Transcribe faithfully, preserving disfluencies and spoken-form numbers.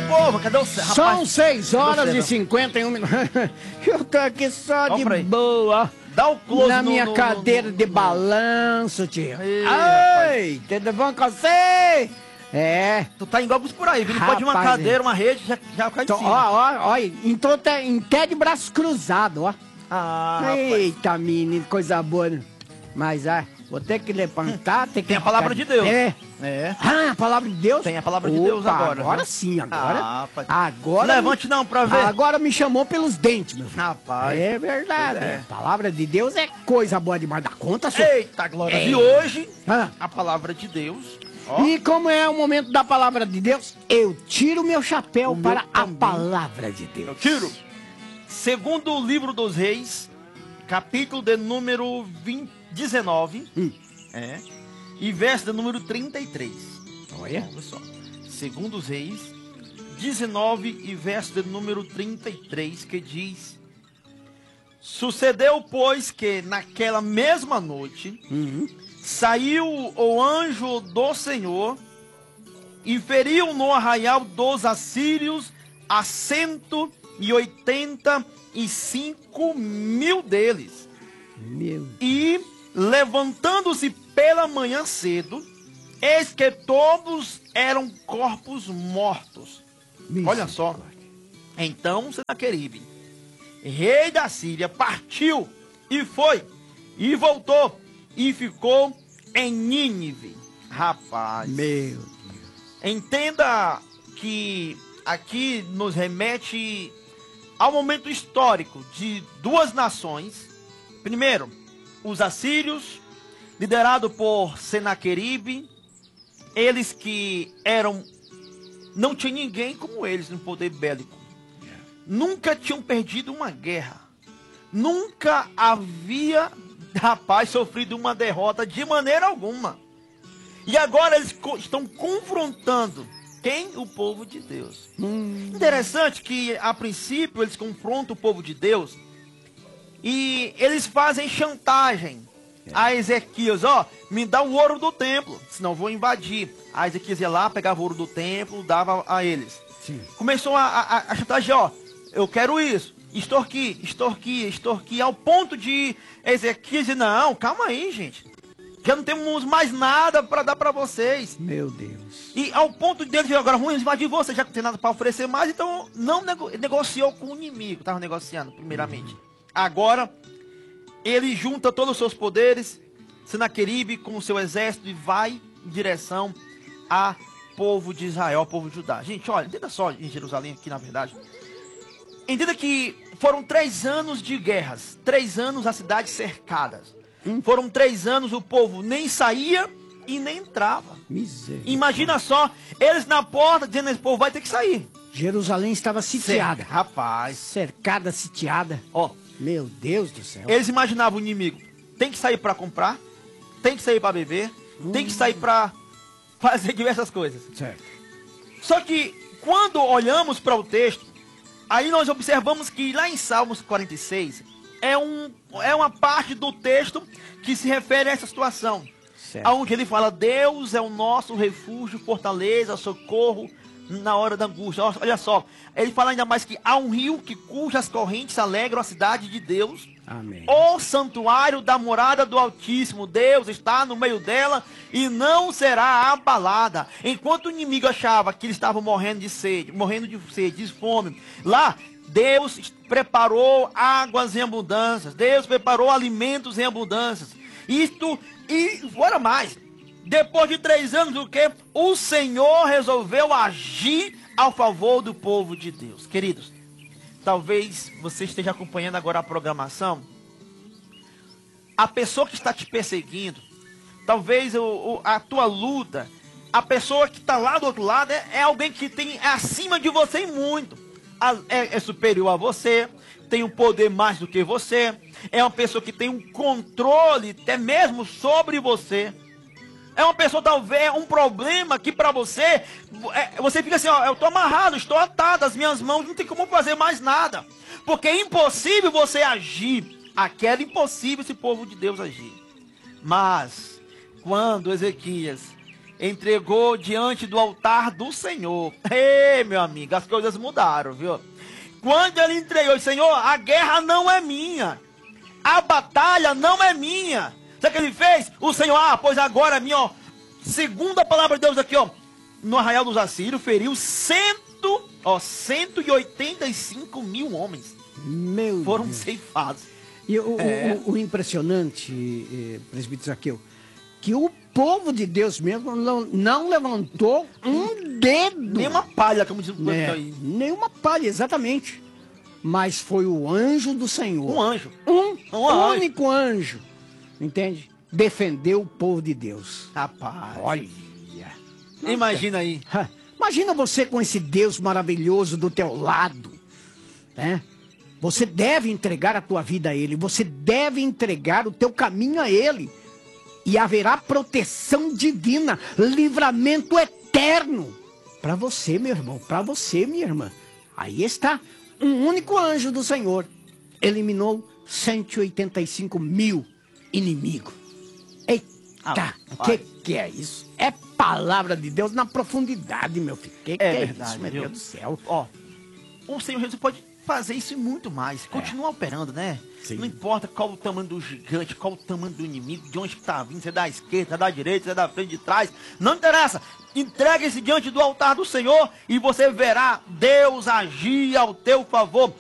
povo, cadê o rapaz? São seis horas Você, e cinquenta e um minutos. Eu tô aqui só Ó de pra aí. boa. Dá o close Na no- minha no- cadeira no- no- de no- balanço, tio. Ei, Ei, tudo bom com você? É. Tu tá igual por aí, viu? Não pode uma Rapaz, cadeira, uma rede, já, já cai de Tô, cima. ó, ó, ó, então tá em pé de braço cruzado, ó. Ah, rapaz. Eita, menino, coisa boa. Né? Mas, ah, vou ter que levantar, ter que... Tem a palavra de Deus. É. É. Ah, a palavra de Deus? Tem a palavra de Opa, Deus agora. Agora viu? sim, agora. Ah, rapaz. agora. Levante não pra ver. Agora me chamou pelos dentes, meu filho. Rapaz. É verdade. Pois é. A palavra de Deus é coisa boa demais da conta, senhor. Eita, glória. É. E hoje, Ah. a palavra de Deus. Ó, E como é o momento da palavra de Deus, eu tiro meu chapéu O meu para a também. palavra de Deus. eu tiro. Segundo o livro dos reis, capítulo de número vinte, dezenove. Hum. É. E verso de número trinta e três. Olha. Olha só. Segundo os reis, dezenove e verso de número trinta e três, que diz: Sucedeu, pois, que naquela mesma noite Uhum. saiu o anjo do Senhor e feriu no arraial dos assírios a cento e oitenta e cinco mil deles. Meu E, levantando-se pela manhã cedo, eis que todos eram corpos mortos. Olha só. Então Senaqueribe, rei da Síria, partiu e foi, e voltou, e ficou em Nínive. Rapaz, Meu. entenda que aqui nos remete ao momento histórico de duas nações. Primeiro, os assírios, liderado por Senaqueribe, eles que eram, não tinha ninguém como eles no poder bélico. Nunca tinham perdido uma guerra. Nunca havia, rapaz, sofrido uma derrota de maneira alguma. E agora eles co- estão confrontando quem? O povo de Deus. Hum. Interessante que, a princípio, eles confrontam o povo de Deus e eles fazem chantagem a Ezequias. Ó, me dá o ouro do templo, senão eu vou invadir. A Ezequias ia lá, pegava o ouro do templo, dava a eles. Sim. Começou a, a, a chantagem, ó, eu quero isso, extorquir, extorquir, extorquir, ao ponto de Ezequias dizer, não, calma aí, gente. Já não temos mais nada para dar para vocês. Meu Deus. E ao ponto de dizer, agora vamos invadir você, já que não tem nada para oferecer mais, então não nego negociou com o inimigo, estava negociando primeiramente. Agora, ele junta todos os seus poderes, Senaqueribe com o seu exército e vai em direção a povo de Israel, ao povo de Judá. Gente, olha, entenda só em Jerusalém aqui na verdade. Entenda que foram três anos de guerras, três anos as cidades cercadas. Hum. Foram três anos o povo nem saía e nem entrava. Misericórdia. Imagina só, eles na porta dizendo, esse povo vai ter que sair. Jerusalém estava sitiada. Certo, rapaz. Cercada, sitiada. Ó, Meu Deus do céu. eles imaginavam o inimigo, tem que sair para comprar, tem que sair para beber, tem que sair para fazer diversas coisas. Certo. Só que quando olhamos para o texto, aí nós observamos que lá em Salmos quarenta e seis é, um, é uma parte do texto que se refere a essa situação. Certo. Onde ele fala, Deus é o nosso refúgio, fortaleza, socorro na hora da angústia. Olha só, ele fala ainda mais que há um rio que cujas correntes alegram a cidade de Deus. Amém. O santuário da morada do Altíssimo, Deus está no meio dela e não será abalada. Enquanto o inimigo achava que eles estavam morrendo de sede, morrendo de sede, de fome, lá Deus preparou águas em abundância, Deus preparou alimentos em abundância. Isto e fora mais. Depois de três anos, o que? O Senhor resolveu agir ao favor do povo de Deus. Queridos, talvez você esteja acompanhando agora a programação. A pessoa que está te perseguindo, talvez o, o, a tua luta, a pessoa que está lá do outro lado é, é alguém que tem é acima de você em muito. A, é, é superior a você, tem um poder mais do que você, é uma pessoa que tem um controle até mesmo sobre você. É uma pessoa, talvez, um problema que para você, é, você fica assim, ó, eu estou amarrado, estou atado, as minhas mãos, não tem como fazer mais nada. Porque é impossível você agir. Aqui era impossível esse povo de Deus agir. Mas, quando Ezequias entregou diante do altar do Senhor. Ei, meu amigo, as coisas mudaram, viu? Quando ele entregou, Senhor, a guerra não é minha. A batalha não é minha. Sabe o que ele fez? O Senhor, ah, pois agora é minha, ó. Segundo a palavra de Deus aqui, ó. No arraial dos assírios, feriu cento, ó, cento e oitenta e cinco mil homens. Meu Foram Deus. ceifados. E o, É. o, o impressionante, eh, presbítero Zaqueu, que o povo de Deus mesmo não, não levantou um dedo. Nenhuma palha, como diz o povo né? aí. Nenhuma palha, exatamente. Mas foi o anjo do Senhor. Um anjo. Um, Um anjo. único anjo. Entende? Defendeu o povo de Deus. Rapaz. Olha. Imagina aí. Ha, Imagina você com esse Deus maravilhoso do teu lado, né? Você deve entregar a tua vida a Ele, você deve entregar o teu caminho a Ele. E haverá proteção divina, livramento eterno para você, meu irmão, para você, minha irmã. Aí está, um único anjo do Senhor eliminou cento e oitenta e cinco mil inimigos. Eita, Ah, o que, que é isso? É palavra de Deus na profundidade, meu filho. Que que É é, verdade, isso, meu viu? Deus do céu? Ó, o Senhor Jesus pode fazer isso e muito mais. Continua operando, né? Sim. Não importa qual o tamanho do gigante, qual o tamanho do inimigo, de onde que tá vindo, se é da esquerda, se é da direita, se é da frente, de trás. Não interessa. Entregue-se diante do altar do Senhor e você verá Deus agir ao teu favor.